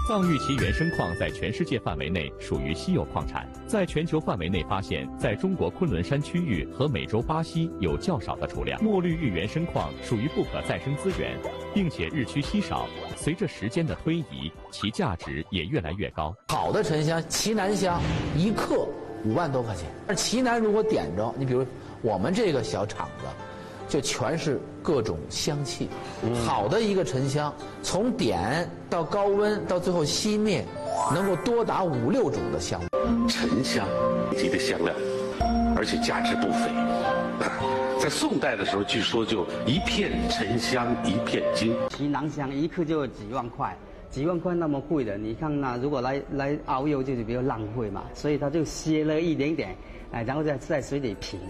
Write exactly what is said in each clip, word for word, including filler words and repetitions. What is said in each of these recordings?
藏玉其原生矿在全世界范围内属于稀有矿产，在全球范围内发现，在中国昆仑山区域和美洲巴西有较少的储量。墨绿玉原生矿属于不可再生资源，并且日趋稀少。随着时间的推移，其价值也越来越高。 好的沉香，奇楠香一克五万多块钱。而奇楠如果点着，你比如我们这个小厂子，就全是各种香气。嗯、好的一个沉香，从点到高温到最后熄灭，能够多达五六种的香。 沉香级的香料，而且价值不菲。在宋代的时候，据说就一片沉香一片金。 奇楠香一克就几万块，几万块那么贵的，你看那如果来来熬油就是比较浪费嘛，所以他就歇了一点点，哎，然后再在水里品。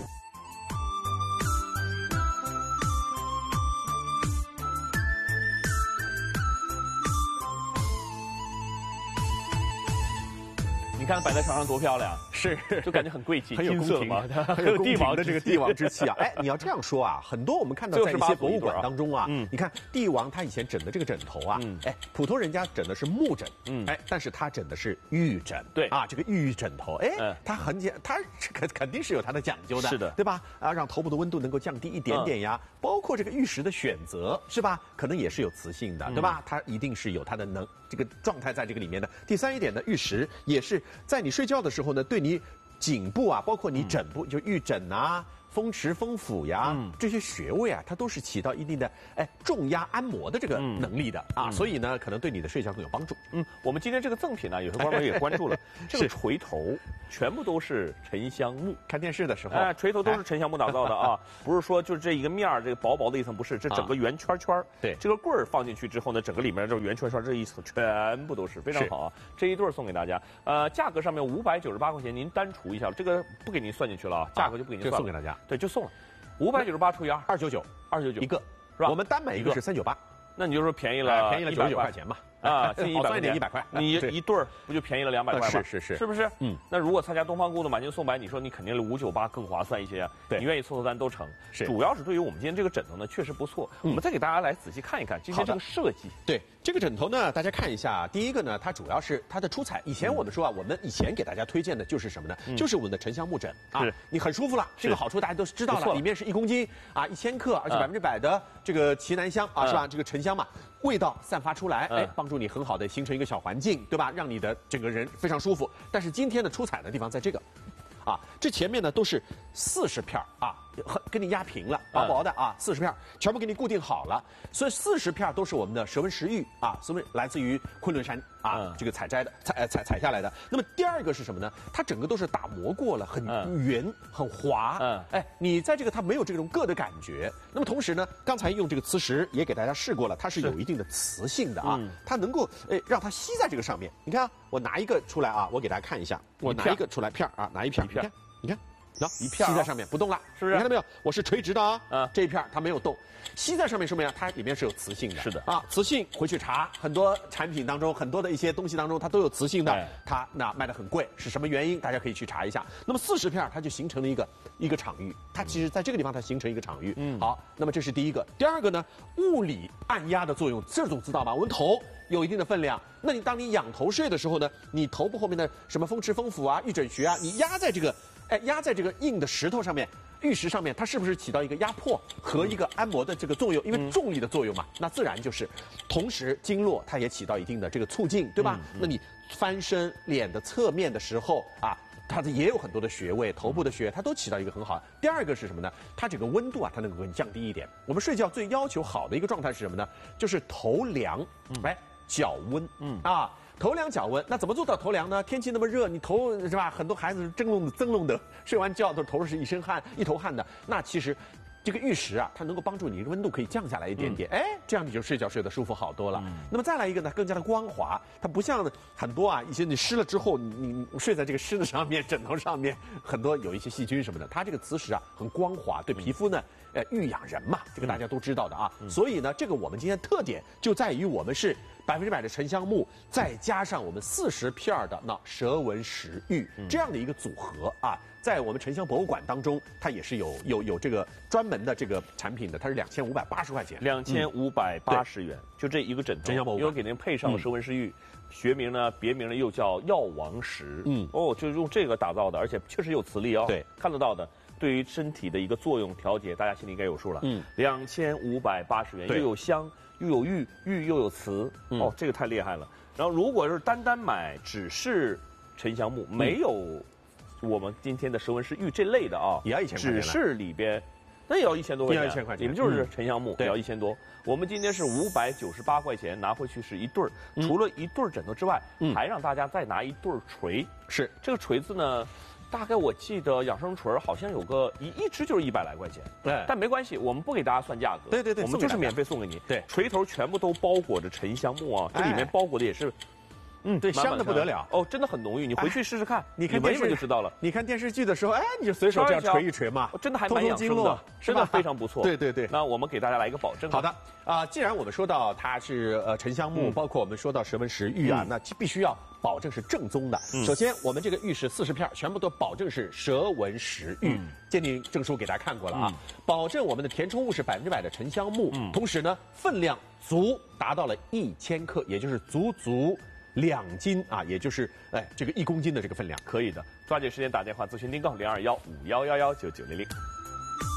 你看摆在场上多漂亮， 是， 就感觉很贵气， 很有金色嘛， 很有帝王的这个帝王之气啊！哎，你要这样说啊，很多我们看到在一些博物馆当中啊，嗯，你看帝王他以前枕的这个枕头啊，嗯，哎，普通人家枕的是木枕，嗯，哎，但是他枕的是玉枕， 对啊，这个玉枕头，哎，嗯、它很简，它肯肯定是有它的讲究的， 是的， 对吧？啊，让头部的温度能够降低一点点呀，嗯、包括这个玉石的选择，是吧？可能也是有磁性的，对吧？嗯、它一定是有它的能这个状态在这个里面的。第三一点呢，玉石也是在你睡觉的时候呢，对你颈部啊，包括你枕部，嗯、就玉枕啊、风池、风府呀，嗯、这些穴位啊，它都是起到一定的哎重压按摩的这个能力的、嗯、啊，所以呢，可能对你的睡觉更有帮助。 嗯，我们今天这个赠品呢，有些观众也关注了，这个锤头全部都是沉香木。 看电视的时候， 哎，锤头都是沉香木打造的啊，不是说就是这一个面儿这个薄薄的一层，不是，这整个圆圈圈、啊、 对， 这个棍儿放进去之后呢，整个里面这圆圈圈这一层全部都是非常好啊。这一对送给大家，呃，价格上面五百九十八块钱，您单除一下，这个不给您算进去了啊，价格就不给您算了， 就送给大家， 对，就送了。五百九十八除以二， 二九九， 二九九一个， 是吧？ 我们单买一个是三九八， 那你就说便宜了， 便宜了九十九块钱嘛。 啊，近一百块钱，一百块， 你一对儿不就便宜了两百块吗？ 是是是， 是不是？ 嗯， 那如果参加东方姑的买进送百，你说你肯定五九八更划算一些啊。 对， 你愿意凑凑单都成。 是， 主要是对于我们今天这个枕头呢，确实不错。我们再给大家来仔细看一看今天这个设计。 对，这个枕头呢，大家看一下，第一个呢，它主要是它的出彩。以前我们说啊，我们以前给大家推荐的就是什么呢？就是我们的沉香木枕啊，你很舒服了。这个好处大家都知道了，里面是一公斤啊，一千克，而且百分之百的这个奇楠香啊，是吧？这个沉香嘛。味道散发出来，哎，帮助你很好的形成一个小环境，对吧？让你的整个人非常舒服。但是今天的出彩的地方在这个，啊，这前面呢都是四十片啊，很给你压平了，薄薄的啊，四十片全部给你固定好了。所以四十片都是我们的蛇纹石玉啊，所以来自于昆仑山啊，嗯、这个采摘的，采采采下来的。那么第二个是什么呢？它整个都是打磨过了，很圆、嗯、很滑，嗯，哎，你在这个它没有这种硌的感觉。那么同时呢，刚才用这个磁石也给大家试过了，它是有一定的磁性的啊，嗯、它能够哎让它吸在这个上面。你看、啊，我拿一个出来啊，我给大家看一下，我拿一个出来片啊，拿一片， 一片， 你看。 喏，一片吸在上面不动了， 是不是？ 你看到没有？我是垂直的啊，嗯，这一片它没有动，吸在上面说明啊，它里面是有磁性的。 是的啊，磁性回去查很多产品当中，很多的一些东西当中，它都有磁性的，它那卖的很贵，是什么原因？大家可以去查一下。那么四十片它就形成了一个一个场域，它其实在这个地方它形成一个场域。嗯，好，那么这是第一个。第二个呢，物理按压的作用，这总知道吧？我们头有一定的分量，那你当你仰头睡的时候呢，你头部后面的什么风池、风府啊、玉枕穴啊，你压在这个。哎，压在这个硬的石头上面，玉石上面，它是不是起到一个压迫和一个按摩的这个作用？因为重力的作用嘛，那自然就是，同时经络它也起到一定的这个促进，对吧？嗯嗯、那你翻身脸的侧面的时候啊，它的也有很多的穴位，头部的穴它都起到一个很好。第二个是什么呢？它整个温度啊，它能够降低一点。我们睡觉最要求好的一个状态是什么呢？就是头凉，哎，脚温，嗯啊。头凉脚温，那怎么做到头凉呢？天气那么热，你头是吧？很多孩子是蒸笼的蒸笼的，睡完觉都头上是一身汗，一头汗的。那其实，这个玉石啊，它能够帮助你温度可以降下来一点点，嗯、哎，这样你就睡觉睡得舒服好多了。嗯、那么再来一个呢，更加的光滑，它不像很多啊，一些你湿了之后，你你睡在这个湿的上面，枕头上面，很多有一些细菌什么的，它这个磁石啊很光滑，对皮肤呢，呃，育养人嘛，这个大家都知道的啊。嗯、所以呢，这个我们今天特点就在于我们是。 百分之百的沉香木，再加上我们四十片的那蛇纹石玉、嗯、这样的一个组合啊，在我们沉香博物馆当中，它也是有有有这个专门的这个产品的，它是两千五百八十块钱， 两千五百八十元，就这一个枕头， 沉香博物馆因为给您配上了蛇纹石玉。嗯学名呢，别名呢又叫药王石，嗯，哦，就是用这个打造的，而且确实有磁力哦， 对， 看得到的，对于身体的一个作用调节，大家心里应该有数了，嗯，两千五百八十元，又有香，又有玉，玉又有瓷，嗯、哦，这个太厉害了。然后如果是单单买只是沉香木，嗯、没有我们今天的蛇纹石玉这类的啊， 也要一千块钱， 只是里边。那也要一千多块钱， 也要一千块钱， 你们就是沉香木，也要一千多。我们今天是五百九十八块钱拿回去是一对儿，嗯、除了一对儿枕头之外，嗯、还让大家再拿一对儿锤。 是这个锤子呢，大概我记得养生锤好像有个一一只就是一百来块钱。 对， 但没关系，我们不给大家算价格。 对对对， 我们就是免费送给你。 对， 锤头全部都包裹着沉香木啊，这里面包裹的也是。 嗯，对，香的不得了哦，真的很浓郁。你回去试试看， 你看闻一闻就知道了。 你看电视剧的时候，哎，你就随手这样捶一捶嘛， 真的还蛮养生的，真的非常不错。 对对对， 那我们给大家来一个保证。 好的啊，既然我们说到它是呃沉香木，包括我们说到蛇纹石玉啊，那必须要保证是正宗的。首先，我们这个玉石四十片全部都保证是蛇纹石玉，鉴定证书给大家看过了啊，保证我们的填充物是百分之百的沉香木，同时呢分量足达到了一千克，也就是足足。两斤啊，也就是哎这个一公斤的这个分量， 可以的。抓紧时间打电话咨询订购零二幺五幺幺幺九九零零。